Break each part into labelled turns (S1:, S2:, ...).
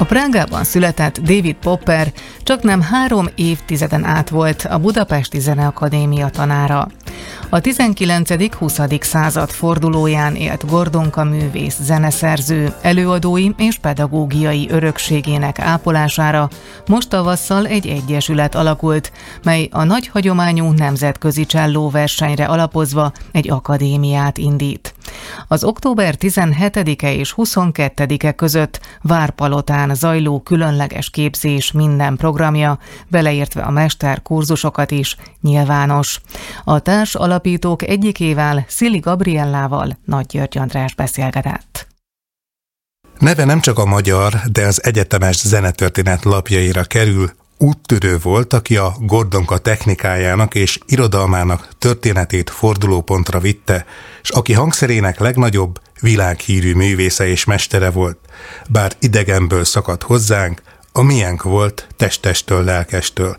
S1: A Prágában született David Popper csaknem 3 évtizeden át volt a Budapesti Zeneakadémia tanára. A 19.-20. század fordulóján élt Gordonka művész zeneszerző, előadói és pedagógiai örökségének ápolására most tavasszal egy egyesület alakult, mely a nagy hagyományú nemzetközi csellóversenyre alapozva egy akadémiát indít. Az október 17-e és 22-e között Várpalotán zajló különleges képzés minden programja, beleértve a mesterkurzusokat is, nyilvános. A társ alapítók egyikével, Szili Gabriellával Nagy György András beszélgetett.
S2: Neve nem csak a magyar, de az egyetemes zenetörténet lapjaira kerül. Úttörő volt, aki a Gordonka technikájának és irodalmának történetét fordulópontra vitte, és aki hangszerének legnagyobb, világhírű művésze és mestere volt. Bár idegenből szakadt hozzánk, a miénk volt testestől, lelkestől.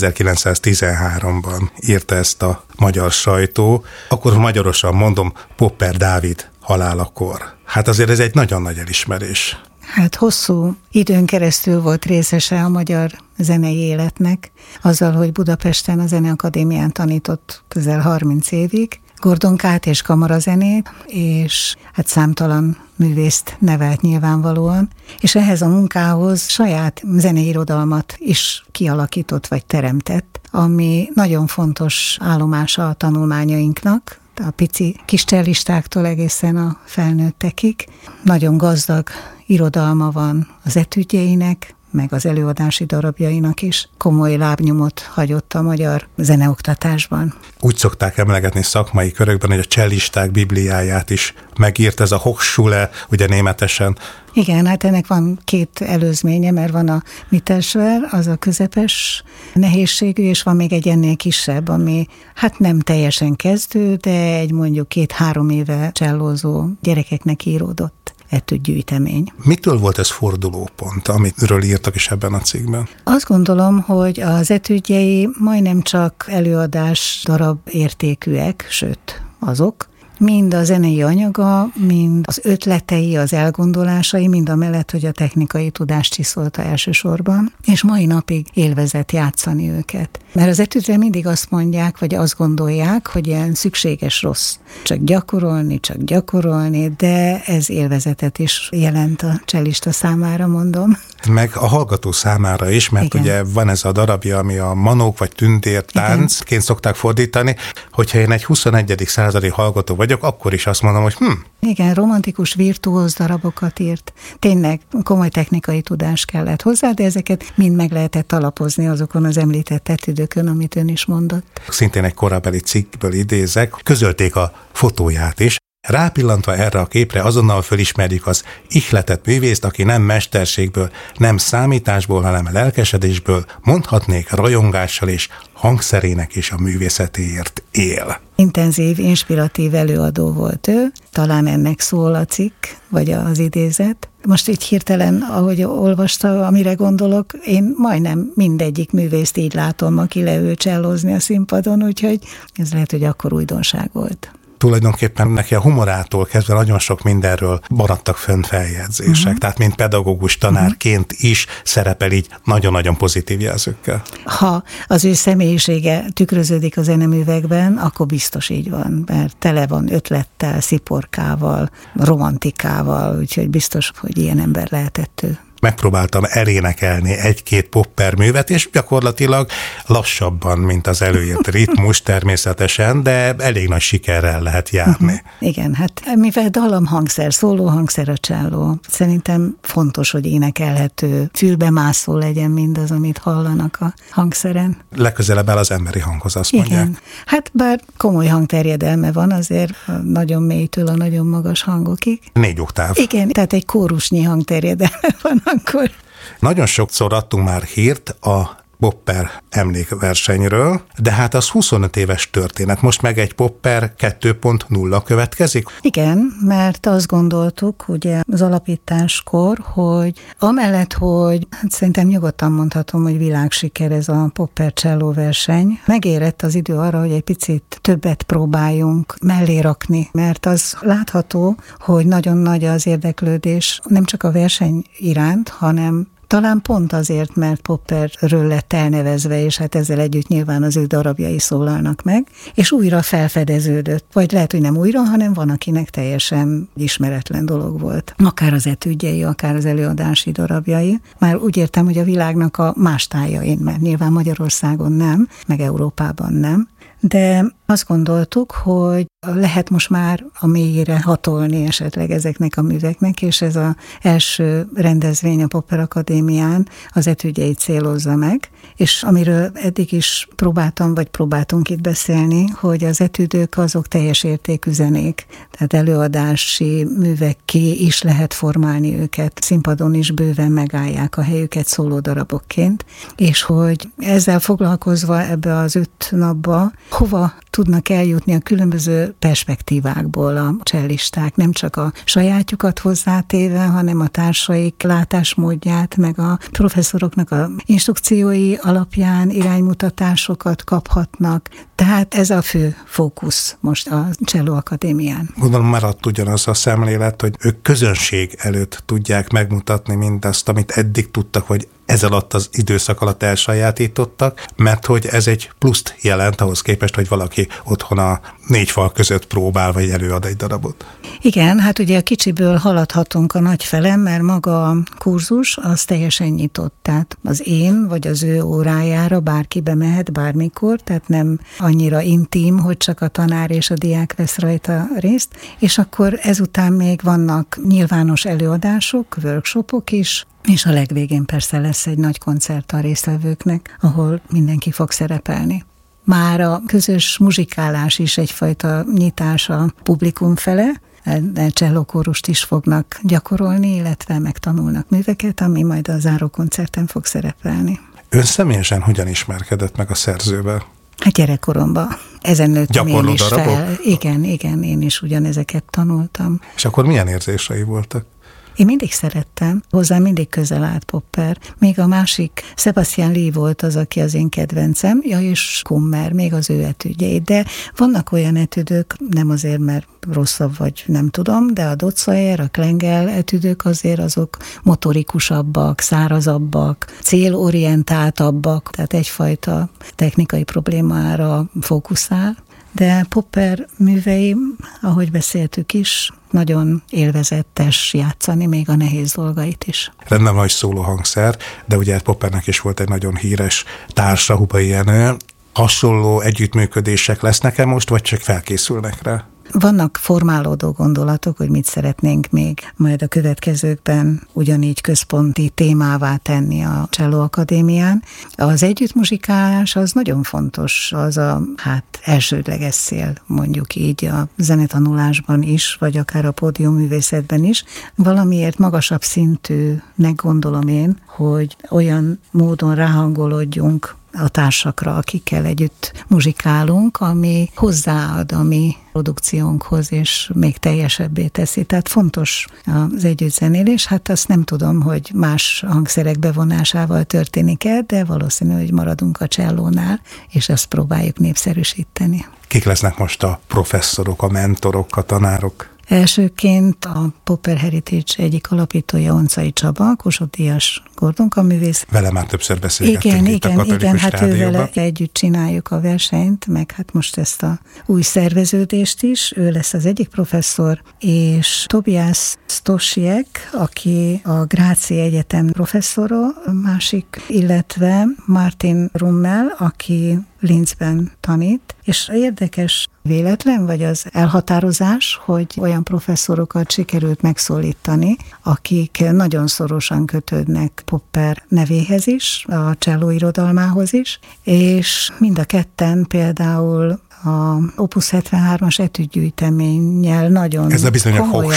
S2: 1913-ban írta ezt a magyar sajtó, akkor magyarosan mondom, Popper Dávid halálakor. Hát azért ez egy nagyon nagy elismerés.
S3: Hát hosszú időn keresztül volt részese a magyar zenei életnek, azzal, hogy Budapesten a Zeneakadémián tanított közel 30 évig, Gordonkát és kamarazenét, és hát számtalan művészt nevelt nyilvánvalóan, és ehhez a munkához saját zeneirodalmat is kialakított vagy teremtett, ami nagyon fontos állomása a tanulmányainknak, a pici kis cellistáktól egészen a felnőttekig. Nagyon gazdag irodalma van az etüdjeinek, meg az előadási darabjainak is. Komoly lábnyomot hagyott a magyar zeneoktatásban.
S2: Úgy szokták emlegetni szakmai körökben, hogy a cellisták bibliáját is megírt, ez a Hochschule, ugye németesen.
S3: Igen, hát ennek van 2 előzménye, mert van a Mittelschwer, az a közepes nehézségű, és van még egy ennél kisebb, ami hát nem teljesen kezdő, de egy mondjuk 2-3 éve csellózó gyerekeknek íródott etüdgyűjtemény.
S2: Mitől volt ez fordulópont, amiről írtak is ebben a cikkben?
S3: Azt gondolom, hogy az etüdjei majdnem csak előadás darab értékűek, sőt, azok, mind a zenei anyaga, mind az ötletei, az elgondolásai, mind a mellett, hogy a technikai tudást csiszolta elsősorban, és mai napig élvezett játszani őket. Mert az etüdre mindig azt mondják, vagy azt gondolják, hogy ilyen szükséges rossz. Csak gyakorolni, de ez élvezetet is jelent a csellista számára, mondom.
S2: Meg a hallgató számára is, mert igen, ugye van ez a darabja, ami a manók vagy tündér táncként szokták fordítani, hogyha én egy 21. századi hallgató vagyok, akkor is azt mondom, hogy
S3: Igen, romantikus, virtuóz darabokat írt. Tényleg komoly technikai tudás kellett hozzá, de ezeket mind meg lehetett alapozni azokon az említett etüdökön, amit ön is mondott.
S2: Szintén egy korabeli cikkből idézek, közölték a fotóját is. Rápillantva erre a képre azonnal fölismerjük az ihletett művészt, aki nem mesterségből, nem számításból, hanem lelkesedésből, mondhatnék rajongással és hangszerének és a művészetéért él.
S3: Intenzív, inspiratív előadó volt ő, talán ennek szól a cikk, vagy az idézet. Most így hirtelen, ahogy olvasta, amire gondolok, én majdnem mindegyik művészt így látom, aki leül csellozni a színpadon, úgyhogy ez lehet, hogy akkor újdonság volt.
S2: Tulajdonképpen neki a humorától kezdve nagyon sok mindenről maradtak fönn feljegyzések, tehát mint pedagógus tanárként is szerepel így nagyon-nagyon pozitív jelzőkkel.
S3: Ha az ő személyisége tükröződik a zeneművekben, akkor biztos így van, mert tele van ötlettel, sziporkával, romantikával, úgyhogy biztos, hogy ilyen ember lehetett ő.
S2: Megpróbáltam elénekelni 1-2 Popper művet, és gyakorlatilag lassabban, mint az előírt ritmus természetesen, de elég nagy sikerrel lehet járni.
S3: Igen, hát mivel dallamhangszer, szólóhangszer a cselló, szerintem fontos, hogy énekelhető, fülbemászó legyen mindaz, amit hallanak a hangszeren.
S2: Legközelebb el az emberi hanghoz, azt mondják.
S3: Igen, hát bár komoly hangterjedelme van azért, nagyon mélytől a nagyon magas hangokig.
S2: 4 oktáv.
S3: Igen, tehát egy kórusnyi hangterjedelme van akkor.
S2: Nagyon sokszor adtunk már hírt a Popper emlékversenyről, de hát az 25 éves történet, most meg egy Popper 2.0 következik?
S3: Igen, mert azt gondoltuk, ugye az alapításkor, hogy amellett, hogy szerintem nyugodtan mondhatom, hogy világsiker ez a Popper cselló verseny, megérett az idő arra, hogy egy picit többet próbáljunk mellé rakni, mert az látható, hogy nagyon nagy az érdeklődés nem csak a verseny iránt, hanem talán pont azért, mert Popperről lett elnevezve, és hát ezzel együtt nyilván az ő darabjai szólalnak meg, és újra felfedeződött. Vagy lehet, hogy nem újra, hanem van, akinek teljesen ismeretlen dolog volt. Akár az etüdjei, akár az előadási darabjai. Már úgy értem, hogy a világnak a más tájain, mert nyilván Magyarországon nem, meg Európában nem. De azt gondoltuk, hogy lehet most már a mélyére hatolni esetleg ezeknek a műveknek, és ez az első rendezvény a Popper Akadémián az etüdjeit célozza meg, és amiről eddig is próbáltunk itt beszélni, hogy az etüdők azok teljes értékű zenék, tehát előadási művekké is lehet formálni őket, színpadon is bőven megállják a helyüket szólódarabokként, és hogy ezzel foglalkozva ebbe az 5 napba hova tudnak eljutni a különböző perspektívákból a cellisták, nem csak a sajátjukat hozzátéve, hanem a társaik látásmódját, meg a professzoroknak a instrukciói alapján iránymutatásokat kaphatnak. Tehát ez a fő fókusz most a Cselló Akadémián.
S2: Gondolom maradt ugyanaz a szemlélet, hogy ők közönség előtt tudják megmutatni mindazt, amit eddig tudtak, hogy ez alatt az időszak alatt elsajátítottak, mert hogy ez egy pluszt jelent ahhoz képest, hogy valaki otthon a 4 fal között próbál, vagy előad egy darabot.
S3: Igen, hát ugye a kicsiből haladhatunk a nagy fele, mert maga a kurzus az teljesen nyitott, tehát az én vagy az ő órájára bárki bemehet bármikor, tehát nem annyira intim, hogy csak a tanár és a diák vesz rajta részt, és akkor ezután még vannak nyilvános előadások, workshopok is, és a legvégén persze lesz egy nagy koncert a résztvevőknek, ahol mindenki fog szerepelni. Már a közös muzsikálás is egyfajta nyitás a publikum fele, csellókórust is fognak gyakorolni, illetve megtanulnak műveket, ami majd a zárókoncerten fog szerepelni.
S2: Ön személyesen hogyan ismerkedett meg a szerzővel?
S3: Hát gyerekkoromban. Ezen nőttem én is
S2: darabok?
S3: fel. Igen, én is ugyanezeket tanultam.
S2: És akkor milyen érzései voltak?
S3: Én mindig szerettem, hozzám mindig közel állt Popper. Még a másik, Sebastian Lee volt az, aki az én kedvencem, és Kummer, még az ő etüdjei. De vannak olyan etüdők, nem azért, mert rosszabb vagy nem tudom, de a Dotzaer, a Klengel etüdők azért azok motorikusabbak, szárazabbak, célorientáltabbak, tehát egyfajta technikai problémára fókuszál. De Popper művei, ahogy beszéltük is, nagyon élvezetes játszani még a nehéz dolgait is.
S2: Rendben nagy szólóhangszer, de ugye Poppernek is volt egy nagyon híres társa, Hubai Jenő. Hasonló együttműködések lesznek-e most, vagy csak felkészülnek rá?
S3: Vannak formálódó gondolatok, hogy mit szeretnénk még majd a következőkben ugyanígy központi témává tenni a Cselló Akadémián. Az együttmuzsikálás az nagyon fontos, az a elsődleges cél, mondjuk így a zenetanulásban is, vagy akár a pódiumművészetben is. Valamiért magasabb szintűnek gondolom én, hogy olyan módon ráhangolódjunk a társakra, akikkel együtt muzsikálunk, ami hozzáad a mi produkciónkhoz, és még teljesebbé teszi. Tehát fontos az együttzenélés. Hát azt nem tudom, hogy más hangszerek bevonásával történik-e, de valószínű, hogy maradunk a csellónál, és ezt próbáljuk népszerűsíteni.
S2: Kik lesznek most a professzorok, a mentorok, a tanárok?
S3: Elsőként a Popper Heritage egyik alapítója, Oncai Csaba, Kossuth-díjas gordonkaművész.
S2: Vele már többször beszélgettünk itt a Katolikus
S3: hát
S2: Rádióban.
S3: ővele együtt csináljuk a versenyt, meg hát most ezt a új szerveződést is. Ő lesz az egyik professzor, és Tobias Stosiek, aki a Gráci Egyetem professzora, másik, illetve Martin Rummel, aki Linzben tanít, és érdekes véletlen, vagy az elhatározás, hogy olyan professzorokat sikerült megszólítani, akik nagyon szorosan kötődnek Popper nevéhez is, a cselló irodalmához is, és mind a ketten például a Opus 73-as etüdgyűjteménnyel nagyon
S2: ez a bizonyos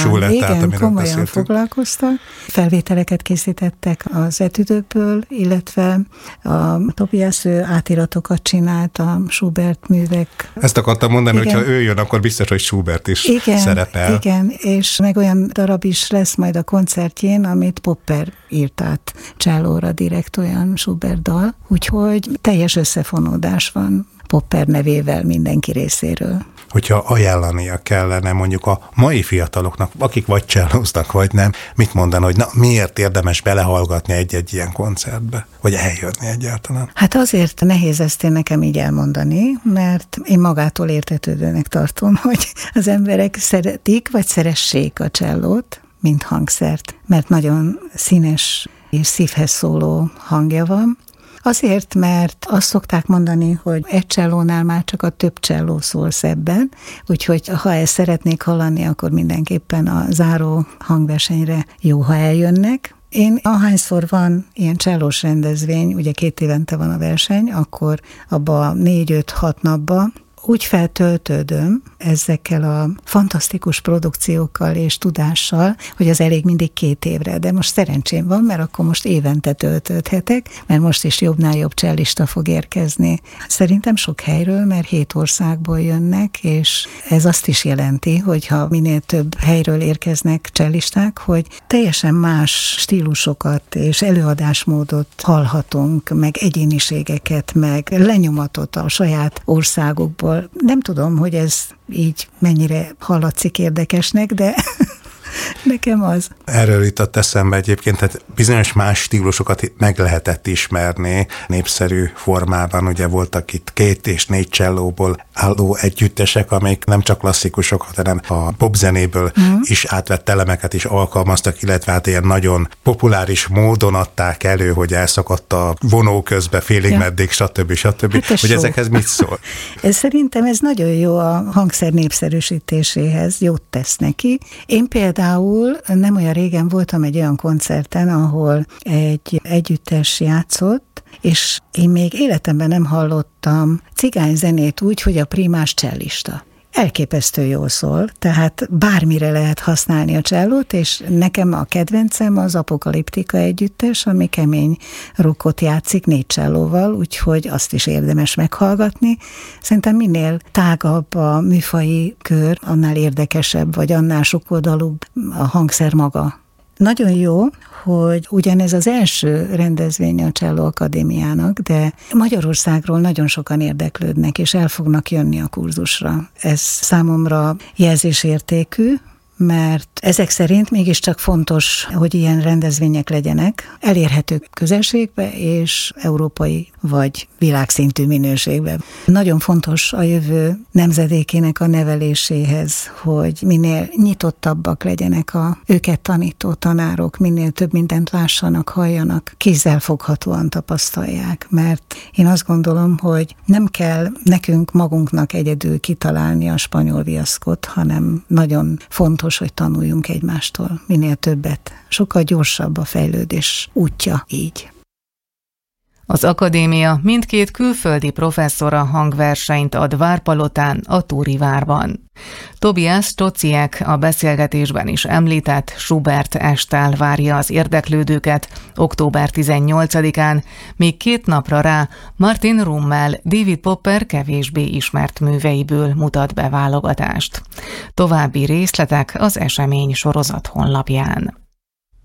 S3: komolyan foglalkoztak. Felvételeket készítettek az etüdökből, illetve a Tobias átiratokat csinált a Schubert művek.
S2: Ezt akartam mondani, hogyha ő jön, akkor biztos, hogy Schubert is szerepel.
S3: Igen, és meg olyan darab is lesz majd a koncertjén, amit Popper írt át csellóra direkt, olyan Schubert dal, úgyhogy teljes összefonódás van Popper nevével mindenki részéről.
S2: Hogyha ajánlania kellene mondjuk a mai fiataloknak, akik vagy csellóznak, vagy nem, mit mondana, hogy miért érdemes belehallgatni egy-egy ilyen koncertbe, vagy eljönni egyáltalán?
S3: Hát azért nehéz ezt én nekem így elmondani, mert én magától értetődőnek tartom, hogy az emberek szeretik, vagy szeressék a csellót, mint hangszert, mert nagyon színes és szívhez szóló hangja van. Azért, mert azt szokták mondani, hogy egy csellónál már csak a több cselló szól szebben, úgyhogy ha ezt szeretnék hallani, akkor mindenképpen a záró hangversenyre jó, ha eljönnek. Én ahányszor van ilyen csellós rendezvény, ugye 2 évente van a verseny, akkor abba 4-5-6 napba úgy feltöltődöm ezekkel a fantasztikus produkciókkal és tudással, hogy az elég mindig 2 évre, de most szerencsém van, mert akkor most évente töltődhetek, mert most is jobbnál jobb csellista fog érkezni. Szerintem sok helyről, mert 7 országból jönnek, és ez azt is jelenti, hogy ha minél több helyről érkeznek csellisták, hogy teljesen más stílusokat és előadásmódot hallhatunk, meg egyéniségeket, meg lenyomatot a saját országukból. Nem tudom, hogy ez így mennyire hallatszik érdekesnek, de nekem az.
S2: Erről jutott eszembe egyébként, tehát bizonyos más stílusokat meg lehetett ismerni népszerű formában. Ugye voltak itt 2 és 4 csellóból álló együttesek, amik nem csak klasszikusok, hanem a popzenéből is átvett elemeket is alkalmaztak, illetve hát ilyen nagyon populáris módon adták elő, hogy elszakadt a vonó közbe, félig meddig, stb. Hát hogy ezekhez mit szól?
S3: Szerintem ez nagyon jó a hangszer népszerűsítéséhez, jót tesz neki. Én például nem olyan régen voltam egy olyan koncerten, ahol egy együttes játszott, és én még életemben nem hallottam cigányzenét úgy, hogy a primás csellista. Elképesztő jól szól, tehát bármire lehet használni a csellót, és nekem a kedvencem az Apokaliptika együttes, ami kemény rockot játszik 4 csellóval, úgyhogy azt is érdemes meghallgatni. Szerintem minél tágabb a műfaji kör, annál érdekesebb, vagy annál sokoldalúbb a hangszer maga. Nagyon jó, hogy ugyanez az első rendezvény a Cselló Akadémiának, de Magyarországról nagyon sokan érdeklődnek, és el fognak jönni a kurzusra. Ez számomra jelzésértékű, mert ezek szerint mégiscsak fontos, hogy ilyen rendezvények legyenek, elérhető közelségbe és európai vagy világszintű minőségben. Nagyon fontos a jövő nemzedékének a neveléséhez, hogy minél nyitottabbak legyenek a őket tanító tanárok, minél több mindent lássanak, halljanak, kézzelfoghatóan tapasztalják, mert én azt gondolom, hogy nem kell nekünk magunknak egyedül kitalálni a spanyol viaszkot, hanem nagyon fontos, hogy tanuljunk egymástól minél többet. Sokkal gyorsabb a fejlődés útja így.
S1: Az akadémia mindkét külföldi professzora hangversenyt ad Várpalotán, a Túri várban. Tobias Czociek a beszélgetésben is említett Schubert esttel várja az érdeklődőket október 18-án, még 2 napra rá Martin Rummel, David Popper kevésbé ismert műveiből mutat be válogatást. További részletek az esemény sorozat honlapján.